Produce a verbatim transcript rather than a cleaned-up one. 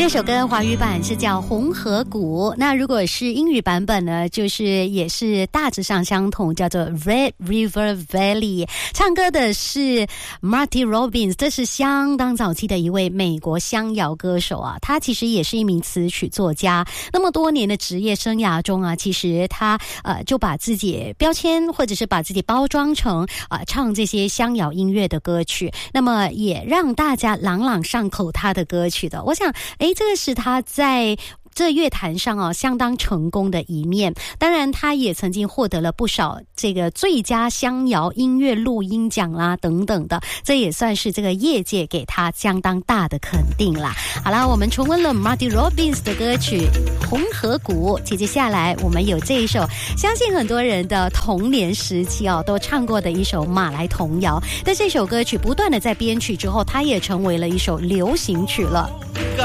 这首歌华语版是叫《红河谷》，那如果是英语版本呢，就是也是大致上相同，叫做 Red River Valley。 唱歌的是 Marty Robbins， 这是相当早期的一位美国乡谣歌手啊，他其实也是一名词曲作家。那么多年的职业生涯中啊，其实他呃就把自己标签或者是把自己包装成啊、呃、唱这些乡谣音乐的歌曲，那么也让大家朗朗上口他的歌曲的。我想诶，这个是他在这乐坛上啊相当成功的一面。当然他也曾经获得了不少这个最佳乡谣音乐录音奖啦等等的，这也算是这个业界给他相当大的肯定啦。好啦，我们重温了 Marty Robbins 的歌曲《红河谷》，接下来我们有这一首相信很多人的童年时期哦都唱过的一首马来童谣，但这首歌曲不断的在编曲之后，它也成为了一首流行曲了。